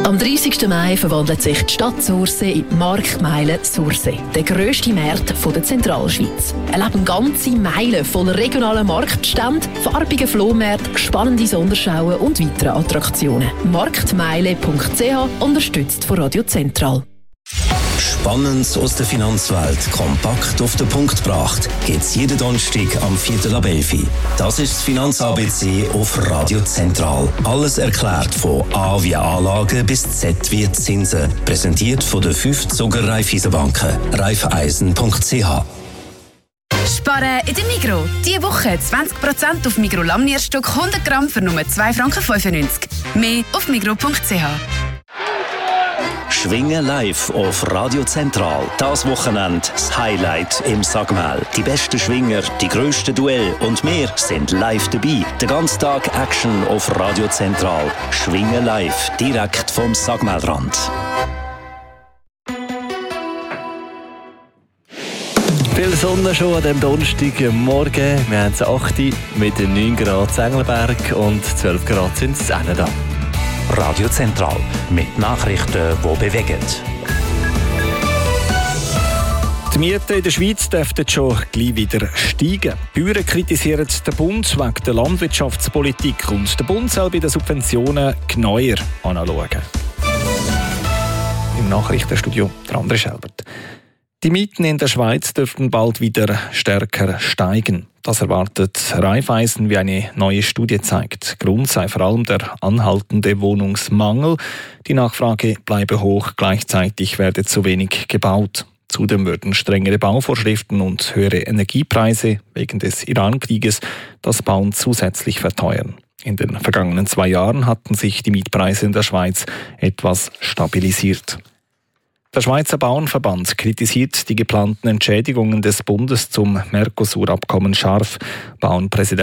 Am 30. Mai verwandelt sich die Stadt Sursee in die Marktmeile Sursee, der grösste Markt der Zentralschweiz. Erleben ganze Meilen voller regionaler Marktstände, farbige Flohmärkte, spannende Sonderschauen und weitere Attraktionen. Marktmeile.ch, unterstützt von Radio Zentral. Spannendes aus der Finanzwelt kompakt auf den Punkt gebracht gibt's jeden Donnerstag am 4.11. Das ist das Finanz-ABC auf Radio Zentral. Alles erklärt von A wie Anlagen bis Z wie Zinsen. Präsentiert von den 5 Zuger Raiffeisenbanken. Raiffeisen.ch. Sparen in der Migros. Diese Woche 20% auf Migros Lamnierstück 100 Gramm für nur 2,95 Franken. Mehr auf migros.ch. Schwingen live auf Radio Zentral. Das Wochenende das Highlight im Sagmel. Die besten Schwinger, die grössten Duelle und wir sind live dabei. Den ganzen Tag Action auf Radio Zentral. Schwingen live, direkt vom Sagmelrand. Viel Sonne schon an diesem Donnerstagmorgen. Wir haben es 8 mit 9 Grad in Engelberg und 12 Grad sind es da. Radio Zentral mit Nachrichten, die bewegen. Die Mieten in der Schweiz dürften schon gleich wieder steigen. Die Bauern kritisieren den Bund wegen der Landwirtschaftspolitik und der Bund soll bei den Subventionen genauer anschauen. Im Nachrichtenstudio der André Schelbert. Die Mieten in der Schweiz dürften bald wieder stärker steigen. Das erwartet Raiffeisen, wie eine neue Studie zeigt. Grund sei vor allem der anhaltende Wohnungsmangel. Die Nachfrage bleibe hoch, gleichzeitig werde zu wenig gebaut. Zudem würden strengere Bauvorschriften und höhere Energiepreise wegen des Iran-Krieges das Bauen zusätzlich verteuern. In den vergangenen 2 Jahren hatten sich die Mietpreise in der Schweiz etwas stabilisiert. Der Schweizer Bauernverband kritisiert die geplanten Entschädigungen des Bundes zum Mercosur-Abkommen scharf. Bauernpräsident